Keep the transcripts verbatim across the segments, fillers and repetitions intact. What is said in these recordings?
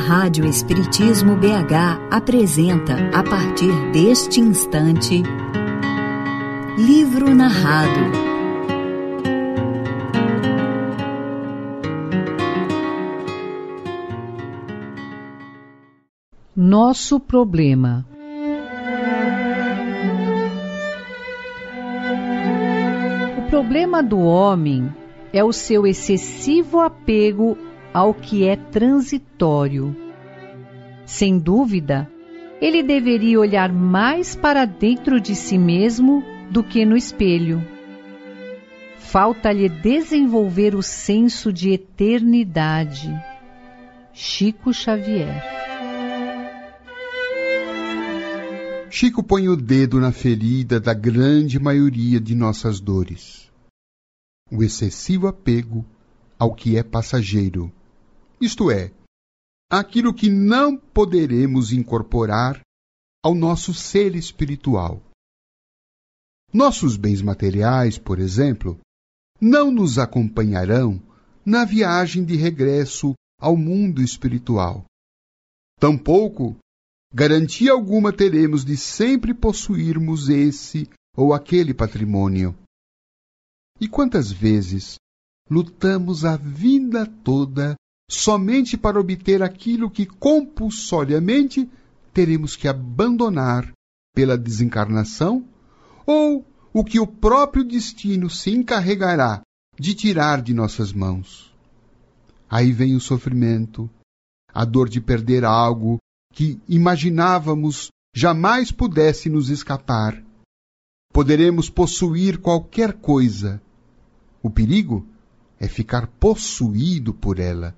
Rádio Espiritismo B H apresenta, a partir deste instante, Livro Narrado. Nosso problema. O problema do homem é o seu excessivo apego ao que é transitório. Sem dúvida, ele deveria olhar mais para dentro de si mesmo do que no espelho. Falta-lhe desenvolver o senso de eternidade. Chico Xavier. Chico põe o dedo na ferida da grande maioria de nossas dores. O excessivo apego ao que é passageiro, isto é, aquilo que não poderemos incorporar ao nosso ser espiritual. Nossos bens materiais, por exemplo, não nos acompanharão na viagem de regresso ao mundo espiritual. Tampouco garantia alguma teremos de sempre possuirmos esse ou aquele patrimônio. E quantas vezes lutamos a vida toda somente para obter aquilo que compulsoriamente teremos que abandonar pela desencarnação, ou o que o próprio destino se encarregará de tirar de nossas mãos. Aí vem o sofrimento, a dor de perder algo que imaginávamos jamais pudesse nos escapar. Poderemos possuir qualquer coisa. O perigo é ficar possuído por ela.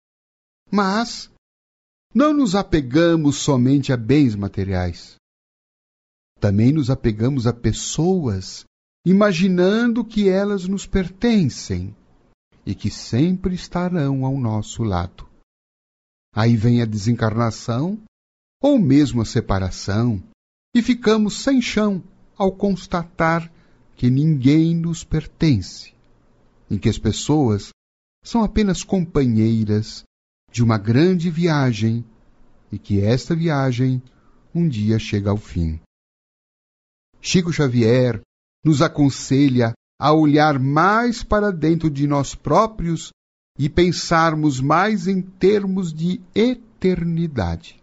Mas não nos apegamos somente a bens materiais. Também nos apegamos a pessoas, imaginando que elas nos pertencem e que sempre estarão ao nosso lado. Aí vem a desencarnação, ou mesmo a separação, e ficamos sem chão ao constatar que ninguém nos pertence, em que as pessoas são apenas companheiras de uma grande viagem e que esta viagem um dia chega ao fim. Chico Xavier nos aconselha a olhar mais para dentro de nós próprios e pensarmos mais em termos de eternidade.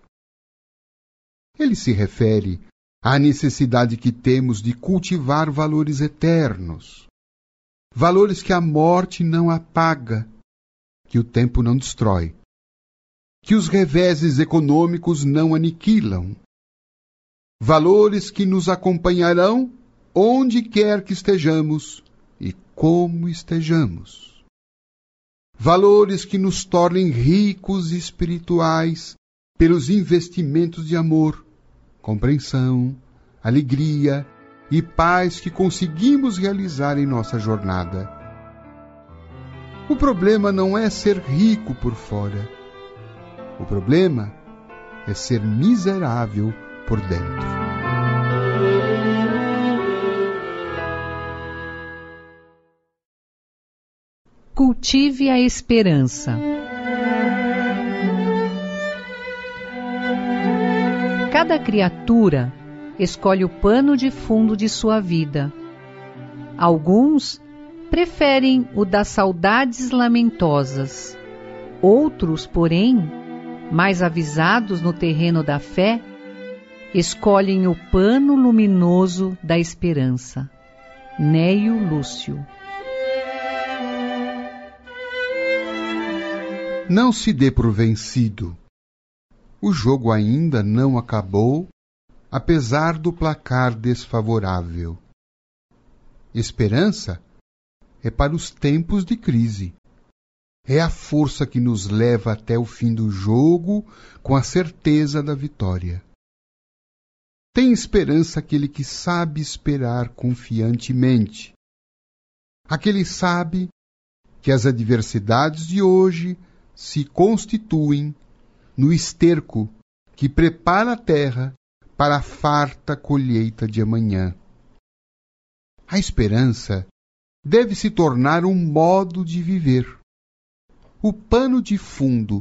Ele se refere à necessidade que temos de cultivar valores eternos, valores que a morte não apaga, que o tempo não destrói, que os reveses econômicos não aniquilam, valores que nos acompanharão onde quer que estejamos e como estejamos, valores que nos tornem ricos e espirituais pelos investimentos de amor, compreensão, alegria e paz que conseguimos realizar em nossa jornada. O problema não é ser rico por fora. O problema é ser miserável por dentro. Cultive a esperança. Cada criatura escolhe o pano de fundo de sua vida. Alguns preferem o das saudades lamentosas. Outros, porém, mais avisados no terreno da fé, escolhem o pano luminoso da esperança. Neio Lúcio. Não se dê por vencido. O jogo ainda não acabou, apesar do placar desfavorável. Esperança é para os tempos de crise. É a força que nos leva até o fim do jogo com a certeza da vitória. Tem esperança aquele que sabe esperar confiantemente. Aquele sabe que as adversidades de hoje se constituem no esterco que prepara a terra para a farta colheita de amanhã. A esperança deve se tornar um modo de viver. O pano de fundo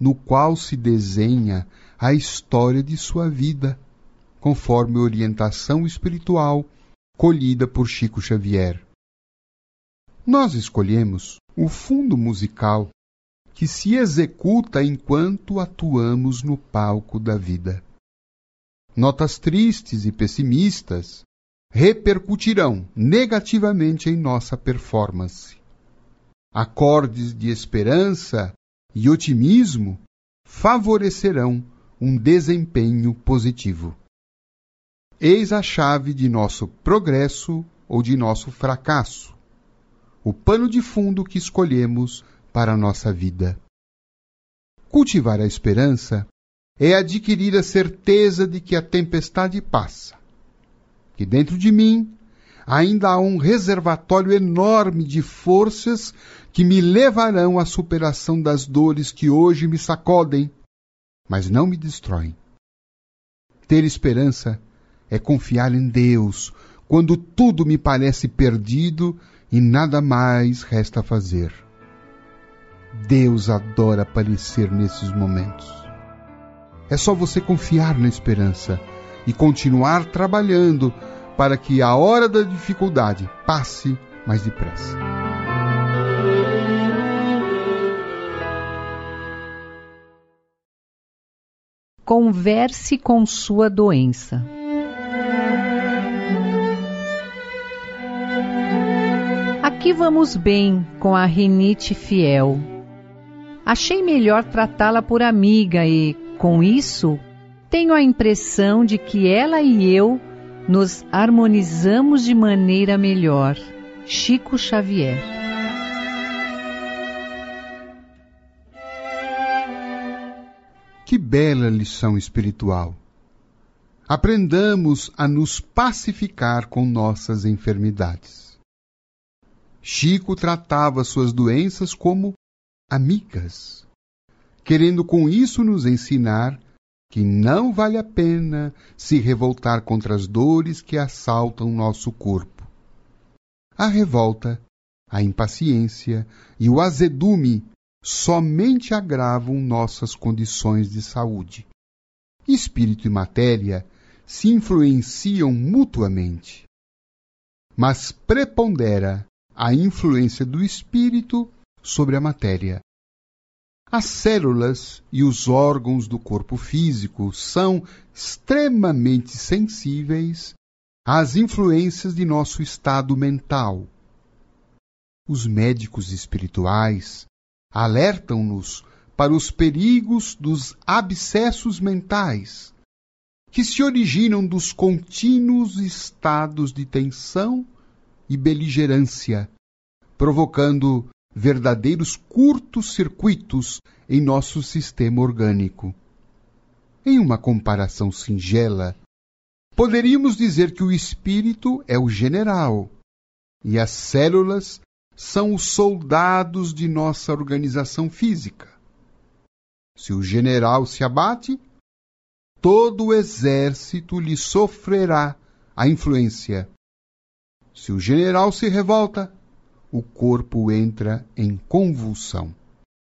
no qual se desenha a história de sua vida, conforme orientação espiritual colhida por Chico Xavier. Nós escolhemos o fundo musical que se executa enquanto atuamos no palco da vida. Notas tristes e pessimistas repercutirão negativamente em nossa performance. Acordes de esperança e otimismo favorecerão um desempenho positivo. Eis a chave de nosso progresso ou de nosso fracasso, o pano de fundo que escolhemos para a nossa vida. Cultivar a esperança é adquirir a certeza de que a tempestade passa, que dentro de mim ainda há um reservatório enorme de forças que me levarão à superação das dores que hoje me sacodem, mas não me destroem. Ter esperança é confiar em Deus quando tudo me parece perdido e nada mais resta fazer. Deus adora aparecer nesses momentos. É só você confiar na esperança e continuar trabalhando para que a hora da dificuldade passe mais depressa. Converse com sua doença. Aqui vamos bem com a rinite fiel. Achei melhor tratá-la por amiga e, com isso, tenho a impressão de que ela e eu nos harmonizamos de maneira melhor. Chico Xavier. Que bela lição espiritual! Aprendamos a nos pacificar com nossas enfermidades. Chico tratava suas doenças como amigas, querendo com isso nos ensinar que não vale a pena se revoltar contra as dores que assaltam nosso corpo. A revolta, a impaciência e o azedume somente agravam nossas condições de saúde. Espírito e matéria se influenciam mutuamente, mas prepondera a influência do espírito sobre a matéria. As células e os órgãos do corpo físico são extremamente sensíveis às influências de nosso estado mental. Os médicos espirituais alertam-nos para os perigos dos abscessos mentais, que se originam dos contínuos estados de tensão e beligerância, provocando verdadeiros curtos-circuitos em nosso sistema orgânico. Em uma comparação singela, poderíamos dizer que o espírito é o general e as células são os soldados de nossa organização física. Se o general se abate, todo o exército lhe sofrerá a influência. Se o general se revolta, o corpo entra em convulsão.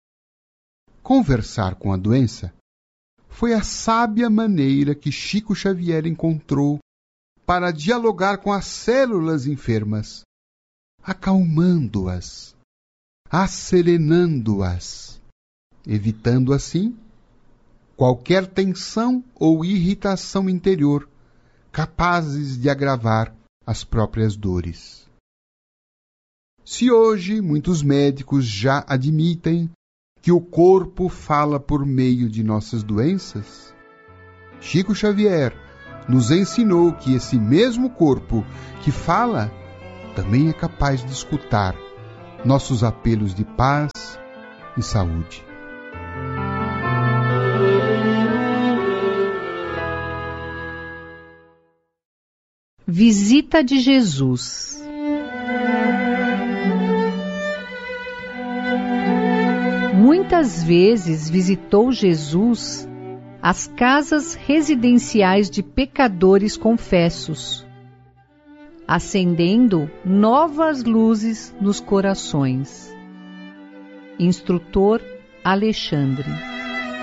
Conversar com a doença foi a sábia maneira que Chico Xavier encontrou para dialogar com as células enfermas, acalmando-as, asserenando-as, evitando assim qualquer tensão ou irritação interior capazes de agravar as próprias dores. Se hoje muitos médicos já admitem que o corpo fala por meio de nossas doenças, Chico Xavier nos ensinou que esse mesmo corpo que fala também é capaz de escutar nossos apelos de paz e saúde. Visita de Jesus. Muitas vezes visitou Jesus as casas residenciais de pecadores confessos, acendendo novas luzes nos corações. Instrutor Alexandre.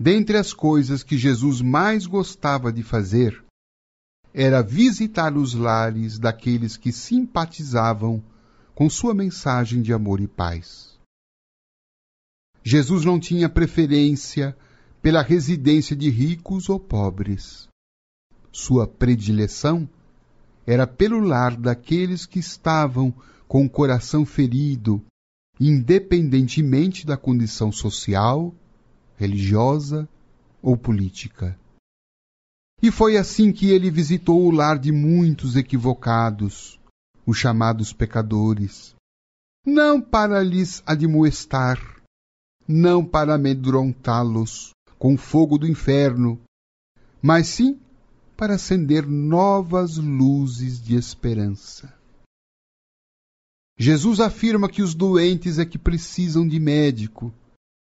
dentre as coisas que Jesus mais gostava de fazer, era visitar os lares daqueles que simpatizavam com sua mensagem de amor e paz. Jesus não tinha preferência pela residência de ricos ou pobres. Sua predileção era pelo lar daqueles que estavam com o coração ferido, independentemente da condição social, religiosa ou política. E foi assim que ele visitou o lar de muitos equivocados, os chamados pecadores, não para lhes admoestar, não para amedrontá-los com o fogo do inferno, mas sim para acender novas luzes de esperança. Jesus afirma que os doentes é que precisam de médico.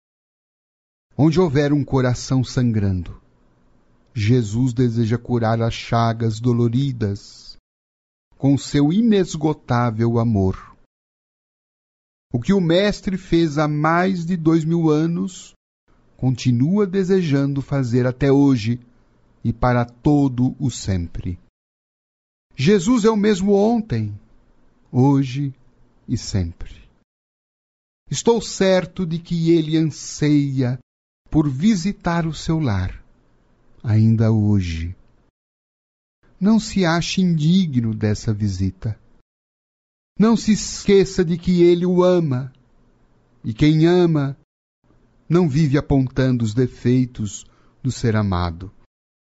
Onde houver um coração sangrando, Jesus deseja curar as chagas doloridas com seu inesgotável amor. O que o Mestre fez há mais de dois mil anos, continua desejando fazer até hoje e para todo o sempre. Jesus é o mesmo ontem, hoje e sempre. Estou certo de que ele anseia por visitar o seu lar, ainda hoje. Não se ache indigno dessa visita. Não se esqueça de que ele o ama, e quem ama não vive apontando os defeitos do ser amado.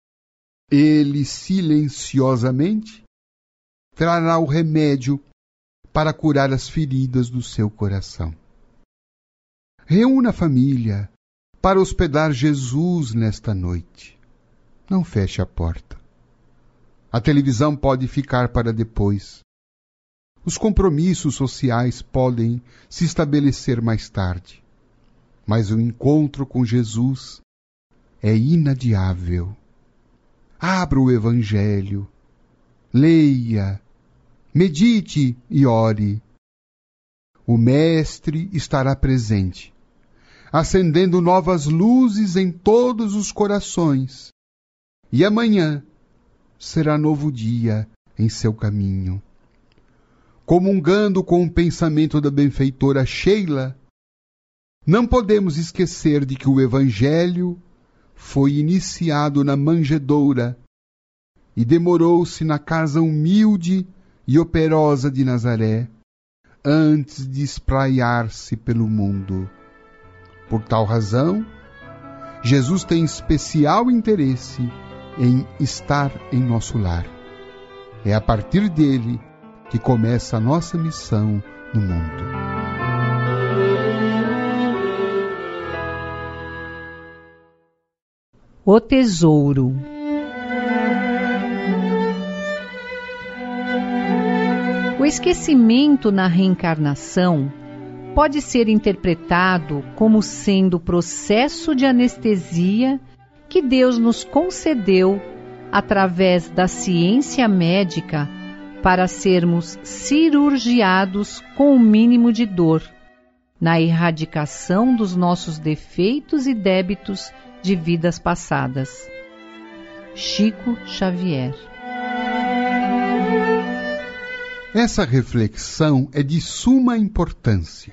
Ele silenciosamente trará o remédio para curar as feridas do seu coração. Reúna a família para hospedar Jesus nesta noite. Não feche a porta. A televisão pode ficar para depois. Os compromissos sociais podem se estabelecer mais tarde. Mas o encontro com Jesus é inadiável. Abra o Evangelho, leia, medite e ore. O Mestre estará presente, acendendo novas luzes em todos os corações. E amanhã será novo dia em seu caminho. Comungando com o pensamento da benfeitora Sheila, não podemos esquecer de que o Evangelho foi iniciado na manjedoura e demorou-se na casa humilde e operosa de Nazaré, antes de espraiar-se pelo mundo. Por tal razão, Jesus tem especial interesse em estar em nosso lar. É a partir dele que começa a nossa missão no mundo. O tesouro. O esquecimento na reencarnação pode ser interpretado como sendo o processo de anestesia que Deus nos concedeu através da ciência médica para sermos cirurgiados com o mínimo de dor, na erradicação dos nossos defeitos e débitos de vidas passadas. Chico Xavier. Essa reflexão é de suma importância.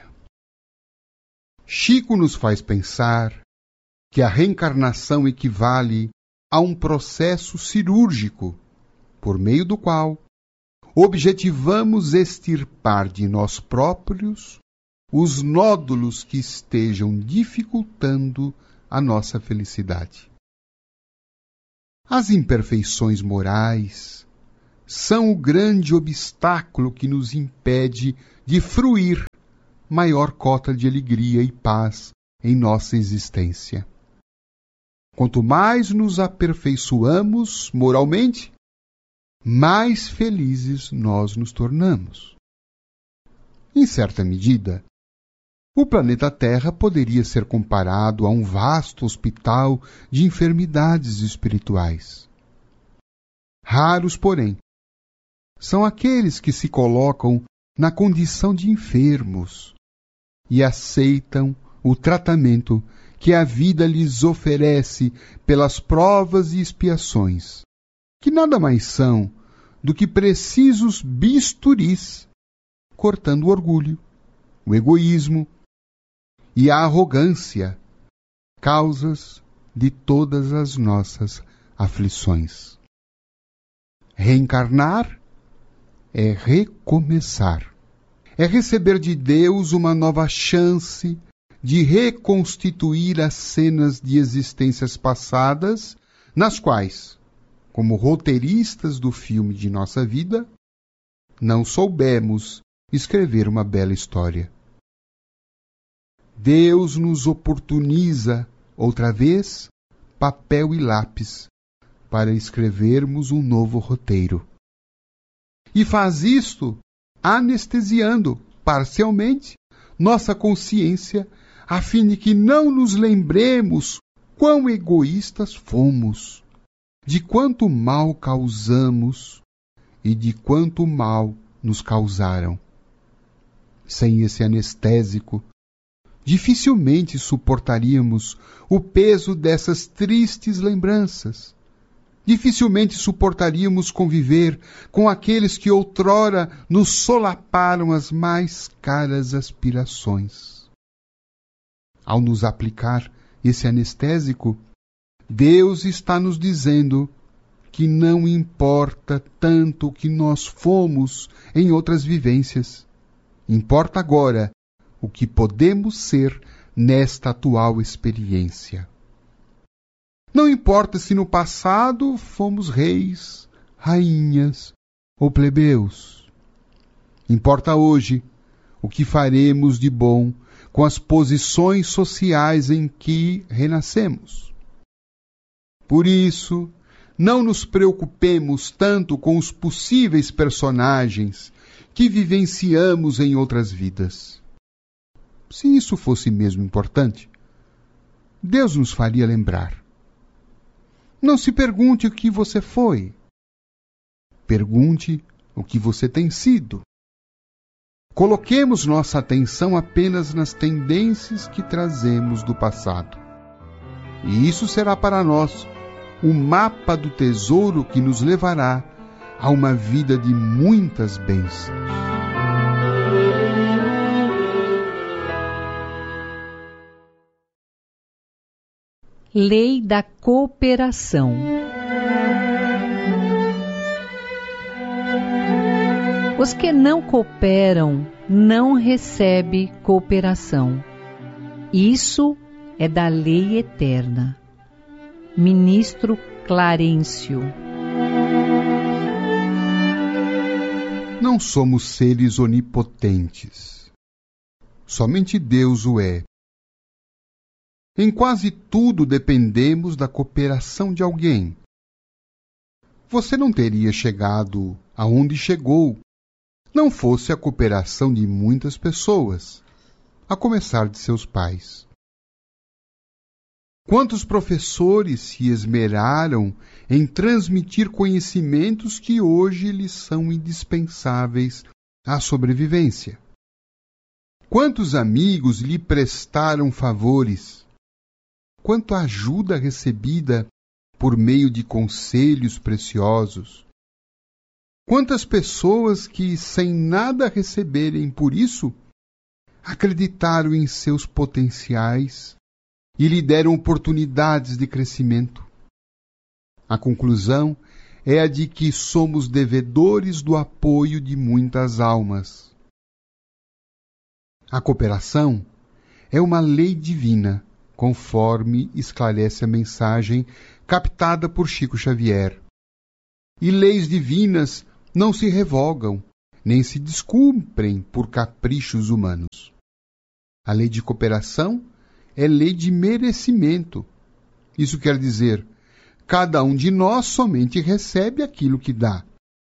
Chico nos faz pensar que a reencarnação equivale a um processo cirúrgico, por meio do qual objetivamos extirpar de nós próprios os nódulos que estejam dificultando a nossa felicidade. As imperfeições morais são o grande obstáculo que nos impede de fruir maior cota de alegria e paz em nossa existência. Quanto mais nos aperfeiçoamos moralmente, mais felizes nós nos tornamos. Em certa medida, o planeta Terra poderia ser comparado a um vasto hospital de enfermidades espirituais. Raros, porém, são aqueles que se colocam na condição de enfermos e aceitam o tratamento que a vida lhes oferece pelas provas e expiações, que nada mais são do que precisos bisturis, cortando o orgulho, o egoísmo e a arrogância, causas de todas as nossas aflições. Reencarnar é recomeçar, é receber de Deus uma nova chance de reconstituir as cenas de existências passadas, nas quais, como roteiristas do filme de nossa vida, não soubemos escrever uma bela história. Deus nos oportuniza, outra vez, papel e lápis, para escrevermos um novo roteiro. E faz isto anestesiando, parcialmente, nossa consciência, a fim de que não nos lembremos quão egoístas fomos, de quanto mal causamos e de quanto mal nos causaram. Sem esse anestésico, dificilmente suportaríamos o peso dessas tristes lembranças. Dificilmente suportaríamos conviver com aqueles que outrora nos solaparam as mais caras aspirações. Ao nos aplicar esse anestésico, Deus está nos dizendo que não importa tanto o que nós fomos em outras vivências. Importa agora o que podemos ser nesta atual experiência. Não importa se no passado fomos reis, rainhas ou plebeus. Importa hoje o que faremos de bom com as posições sociais em que renascemos. Por isso, não nos preocupemos tanto com os possíveis personagens que vivenciamos em outras vidas. Se isso fosse mesmo importante, Deus nos faria lembrar. Não se pergunte o que você foi. Pergunte o que você tem sido. Coloquemos nossa atenção apenas nas tendências que trazemos do passado. E isso será para nós o mapa do tesouro que nos levará a uma vida de muitas bênçãos. Lei da cooperação. Os que não cooperam não recebem cooperação. Isso é da lei eterna. Ministro Clarencio. Não somos seres onipotentes. Somente Deus o é. Em quase tudo dependemos da cooperação de alguém. Você não teria chegado aonde chegou, não fosse a cooperação de muitas pessoas, a começar de seus pais. Quantos professores se esmeraram em transmitir conhecimentos que hoje lhes são indispensáveis à sobrevivência? Quantos amigos lhe prestaram favores? Quanta ajuda recebida por meio de conselhos preciosos. Quantas pessoas que, sem nada receberem por isso, acreditaram em seus potenciais e lhe deram oportunidades de crescimento. A conclusão é a de que somos devedores do apoio de muitas almas. A cooperação é uma lei divina, conforme esclarece a mensagem captada por Chico Xavier. E leis divinas não se revogam, nem se descumprem por caprichos humanos. A lei de cooperação é lei de merecimento. Isso quer dizer, cada um de nós somente recebe aquilo que dá.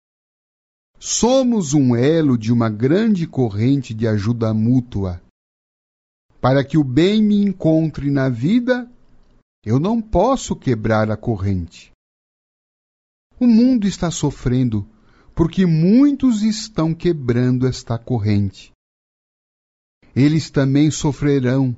Somos um elo de uma grande corrente de ajuda mútua. Para que o bem me encontre na vida, eu não posso quebrar a corrente. O mundo está sofrendo porque muitos estão quebrando esta corrente. Eles também sofrerão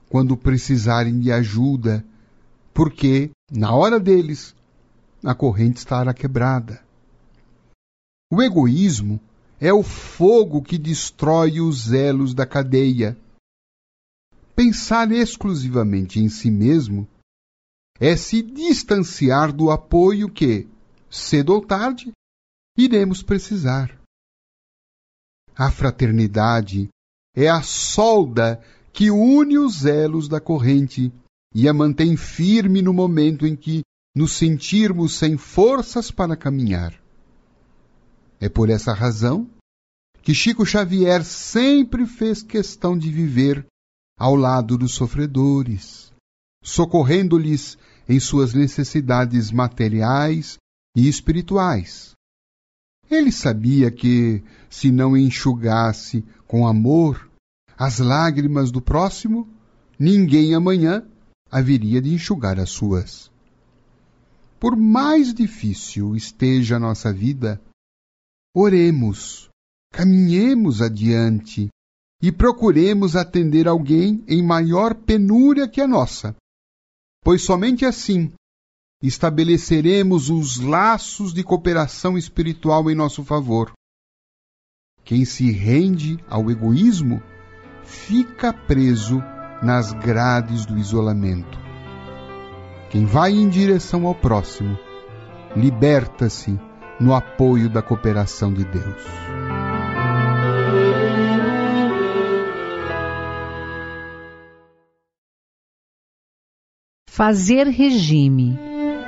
quando precisarem de ajuda, porque, na hora deles, a corrente estará quebrada. O egoísmo é o fogo que destrói os elos da cadeia. Pensar exclusivamente em si mesmo é se distanciar do apoio que, cedo ou tarde, iremos precisar. A fraternidade é a solda que une os elos da corrente e a mantém firme no momento em que nos sentirmos sem forças para caminhar. É por essa razão que Chico Xavier sempre fez questão de viver ao lado dos sofredores, socorrendo-lhes em suas necessidades materiais e espirituais. Ele sabia que, se não enxugasse com amor as lágrimas do próximo, ninguém amanhã haveria de enxugar as suas. Por mais difícil esteja a nossa vida, oremos, caminhemos adiante e procuremos atender alguém em maior penúria que a nossa, pois somente assim estabeleceremos os laços de cooperação espiritual em nosso favor. Quem se rende ao egoísmo fica preso nas grades do isolamento. Quem vai em direção ao próximo liberta-se no apoio da cooperação de Deus. Fazer regime.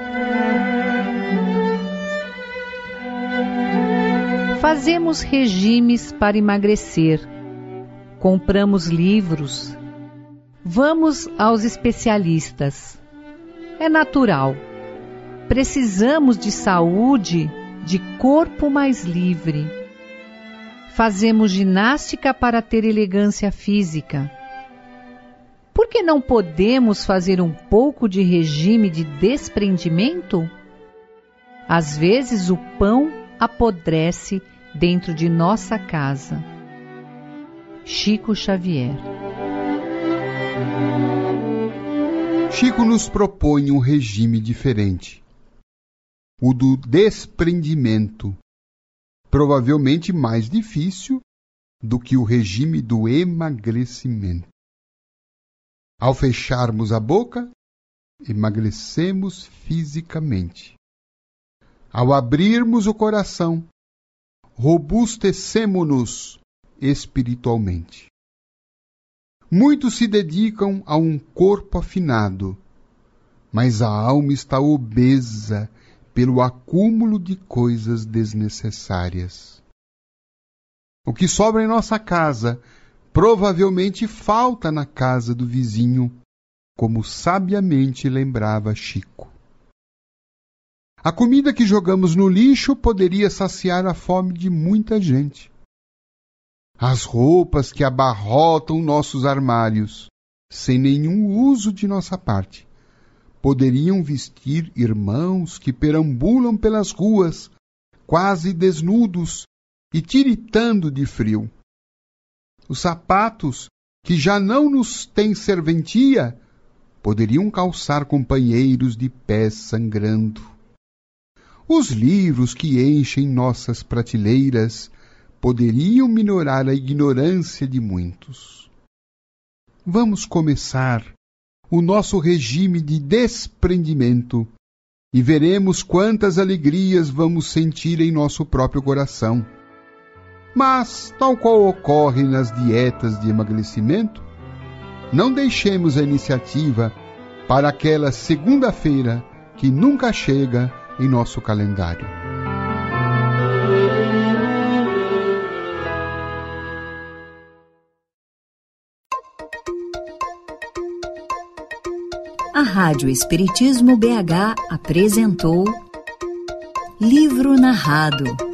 Fazemos regimes para emagrecer, compramos livros, vamos aos especialistas. É natural. Precisamos de saúde, de corpo mais livre. Fazemos ginástica para ter elegância física. Por que não podemos fazer um pouco de regime de desprendimento? Às vezes o pão apodrece dentro de nossa casa. Chico Xavier. Chico nos propõe um regime diferente, o do desprendimento, provavelmente mais difícil do que o regime do emagrecimento. Ao fecharmos a boca, emagrecemos fisicamente. Ao abrirmos o coração, robustecemo-nos espiritualmente. Muitos se dedicam a um corpo afinado, mas a alma está obesa pelo acúmulo de coisas desnecessárias. O que sobra em nossa casa provavelmente falta na casa do vizinho, como sabiamente lembrava Chico. A comida que jogamos no lixo poderia saciar a fome de muita gente. As roupas que abarrotam nossos armários, sem nenhum uso de nossa parte, poderiam vestir irmãos que perambulam pelas ruas, quase desnudos e tiritando de frio. Os sapatos, que já não nos têm serventia, poderiam calçar companheiros de pés sangrando. Os livros que enchem nossas prateleiras poderiam minorar a ignorância de muitos. Vamos começar o nosso regime de desprendimento e veremos quantas alegrias vamos sentir em nosso próprio coração. Mas, tal qual ocorre nas dietas de emagrecimento, não deixemos a iniciativa para aquela segunda-feira que nunca chega em nosso calendário. A Rádio Espiritismo B H apresentou Livro Narrado.